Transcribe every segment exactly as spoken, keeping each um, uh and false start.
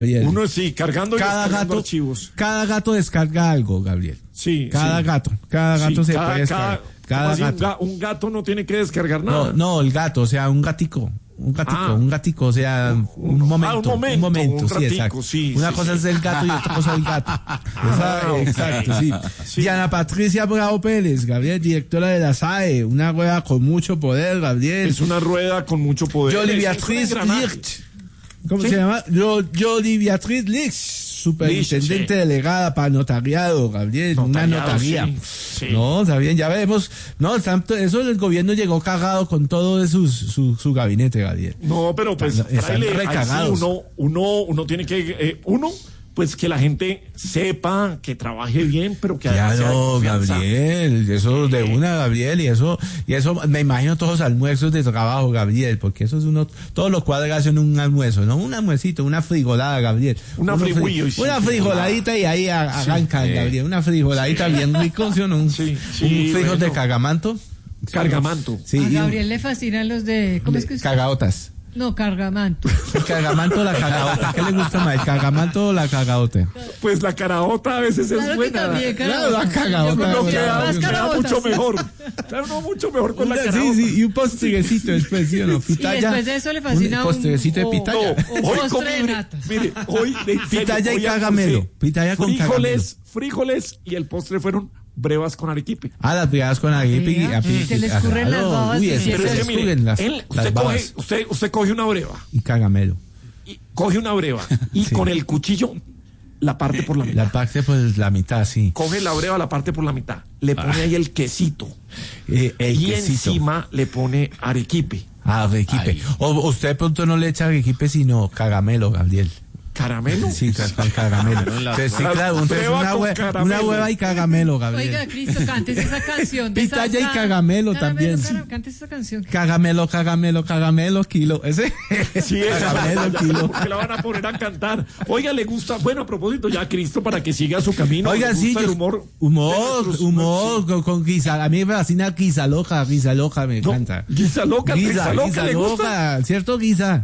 Uno sí, cargando y cada descargando gato, archivos. Cada gato descarga algo, Gabriel. Sí. Cada sí. gato, cada gato sí, se cada, puede descargar. Cada, Cada gato. Un, ga, un gato no tiene que descargar nada. No, no, el gato, o sea, un gatico. Un gatico, ah, un gatico, o sea, un, un, un momento. Ah, un momento, un momento, un sí, ratico, exacto. Sí, Una sí, cosa sí. es el gato y otra cosa es el gato. Esa, Ah, exacto, sí. sí. Diana Patricia Bravo Pérez, Gabriel, directora de la S A E, una rueda con mucho poder, Gabriel. Es una rueda con mucho poder. Yoli Beatriz Licht. ¿Cómo ¿Sí? se llama? Yoli Beatriz Licht, superintendente Licht, sí. delegada para notariado, Gabriel, notariado, una notaría. Sí, sí. No, está bien, ya vemos. No, tanto, eso el gobierno llegó cagado con todo su, su, su gabinete, Gabriel. No, pero pues, están, están recagados. Sí, uno, uno, uno tiene que, eh, uno, pues que la gente sepa, que trabaje bien, pero que además claro, sea Gabriel, eso de una, Gabriel, y eso, y eso, me imagino todos los almuerzos de trabajo, Gabriel, porque eso es uno, todos los cuadros hacen un almuerzo, ¿no? Un almuercito, una frijolada, Gabriel. Una frigolita. Fri una frijoladita y ahí arrancan, sí, Gabriel, una frijoladita sí. bien rico, ¿sí o no? Un, sí, sí, un frijol bueno. de cagamanto. Cargamanto. Sí, a Gabriel le fascinan los de, ¿cómo es que es? Cagaotas. No, cargamanto. El cargamanto o la cagaota. ¿Qué le gusta más, el cargamanto o la cagaota? Pues la caraota a veces claro es buena. También, claro, la cagaota. No, queda, más queda mucho mejor. Claro, no, mucho mejor con Una, la caraota. Sí, sí, y un postrecito después, ¿sí o no? Pitaya. Y después de eso le fascina un postrecito un, de pitaya. O, o, o postre de nata. Mire, hoy de pitaya y cagamelo. Pitaya con cagamelo. Frijoles y el postre fueron brevas con arequipe. Ah, las brevas con arequipe. Sí, arequipe. Se les escurren las babas. Uy, es, pero es que mire, las, él, las usted, babas. coge, usted, usted coge una breva. Y cagamelo. Y coge una breva. Y sí. con el cuchillo la parte por la mitad. La parte por la mitad, sí. Coge la breva, la parte por la mitad. Le pone ah. ahí el quesito. Eh, el y quesito. encima le pone arequipe. Ah, arequipe. Ay. O usted de pronto no le echa arequipe, sino cagamelo, Gabriel. ¿Caramelo? Sí, con caramelo. Entonces, sí, claro, entonces una, hue una hueva y cagamelo, Gabriel. Oiga, Cristo, cantes esa canción. De Pitaya y cagamelo, cagamelo también. Caramelo, cantes esa canción. Cagamelo, cagamelo, cagamelo, kilo. Ese. Sí, cagamelo, ya, kilo. ¿Por qué la van a poner a cantar? Oiga, le gusta, bueno, a propósito, ya Cristo para que siga su camino. Oiga, sí, el yo, humor. Humor, nuestros, humor, sí. con, con guisa. A mí me fascina guisa loca, guisa loca, me no, encanta. Guisa loca, guisa, guisa loca, guisa ¿le loca, gusta? ¿Cierto, guisa?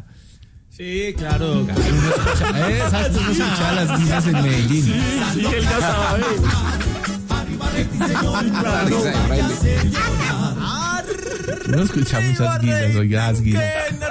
Sí, claro. Eh, exacto, uno escucha las guisas en Medellín. Sí, sí, él ya sabe. No escucha muchas guisas, oiga, las guisas.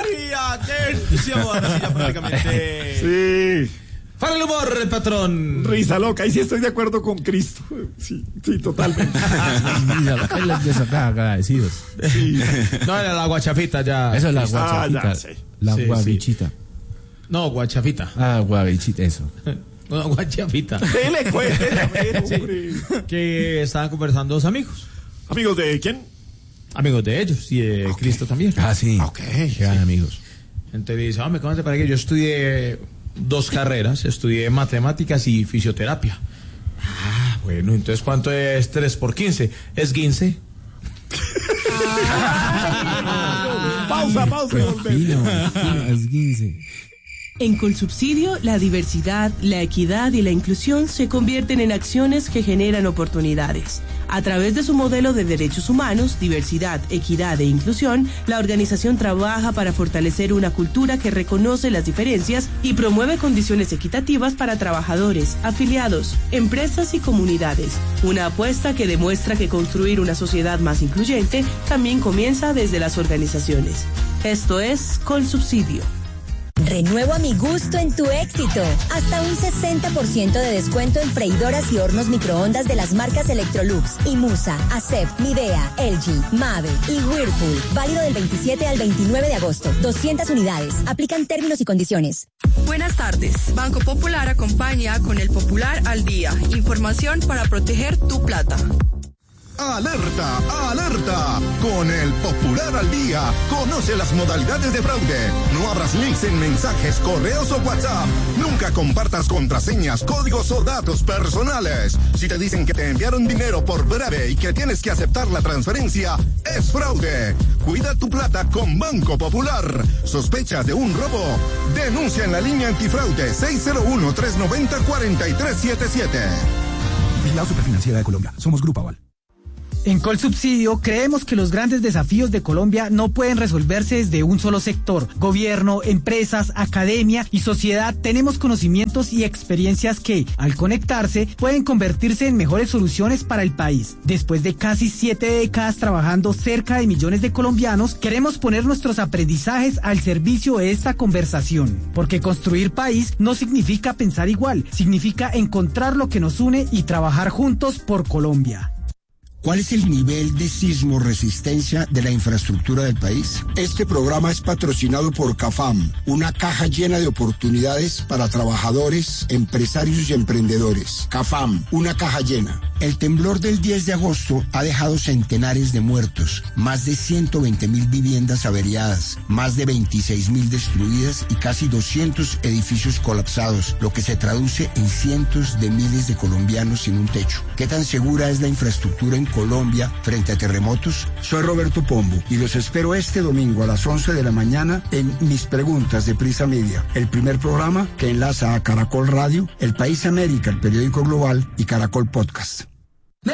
Sí. Para el humor, el patrón. Risa loca, ahí sí estoy de acuerdo con Cristo. Sí, sí, totalmente. Risa loca es las de agradecidos. Sí. No, era la guachafita ya. Eso es la guachafita. Ah, ya, sí. La sí, guavichita. Sí. No, guachafita. Ah, guavichita, eso. No, guachafita. Dele, cuéntame, sí. Que estaban conversando dos amigos. ¿Amigos de quién? Amigos de ellos y de okay. Cristo también. Ah, sí. Ok. Eran sí. amigos. Entonces dice, hombre, ¿cómo te parece que yo estudié dos carreras? Estudié matemáticas y fisioterapia. Ah, bueno, entonces ¿cuánto es tres por quince? Es quince. Ah, pausa, pausa. Es quince. En Colsubsidio, la diversidad, la equidad y la inclusión se convierten en acciones que generan oportunidades. A través de su modelo de derechos humanos, diversidad, equidad e inclusión, la organización trabaja para fortalecer una cultura que reconoce las diferencias y promueve condiciones equitativas para trabajadores, afiliados, empresas y comunidades. Una apuesta que demuestra que construir una sociedad más incluyente también comienza desde las organizaciones. Esto es Colsubsidio. Renuevo a mi gusto en tu éxito. Hasta un sesenta por ciento de descuento en freidoras y hornos microondas de las marcas Electrolux, Imusa, Acep, Midea, L G, Mave y Whirlpool. Válido del veintisiete al veintinueve de agosto. doscientas unidades. Aplican términos y condiciones. Buenas tardes. Banco Popular acompaña con el Popular al Día. Información para proteger tu plata. ¡Alerta! ¡Alerta! Con el Popular al Día, conoce las modalidades de fraude. No abras links en mensajes, correos o WhatsApp. Nunca compartas contraseñas, códigos o datos personales. Si te dicen que te enviaron dinero por breve y que tienes que aceptar la transferencia, es fraude. Cuida tu plata con Banco Popular. ¿Sospechas de un robo? Denuncia en la línea antifraude seis cero uno, tres nueve cero, cuatro tres siete siete. Vigilado Superfinanciera de Colombia. Somos Grupo Aval. En Colsubsidio creemos que los grandes desafíos de Colombia no pueden resolverse desde un solo sector. Gobierno, empresas, academia y sociedad tenemos conocimientos y experiencias que, al conectarse, pueden convertirse en mejores soluciones para el país. Después de casi siete décadas trabajando cerca de millones de colombianos, queremos poner nuestros aprendizajes al servicio de esta conversación. Porque construir país no significa pensar igual, significa encontrar lo que nos une y trabajar juntos por Colombia. ¿Cuál es el nivel de sismo resistencia de la infraestructura del país? Este programa es patrocinado por CAFAM, una caja llena de oportunidades para trabajadores, empresarios y emprendedores. CAFAM, una caja llena. El temblor del diez de agosto ha dejado centenares de muertos, más de ciento veinte mil viviendas averiadas, más de veintiséis mil destruidas y casi doscientos edificios colapsados, lo que se traduce en cientos de miles de colombianos sin un techo. ¿Qué tan segura es la infraestructura en Colombia frente a terremotos? Soy Roberto Pombo y los espero este domingo a las once de la mañana en Mis Preguntas de Prisa Media, el primer programa que enlaza a Caracol Radio, El País América, el periódico global, y Caracol Podcast.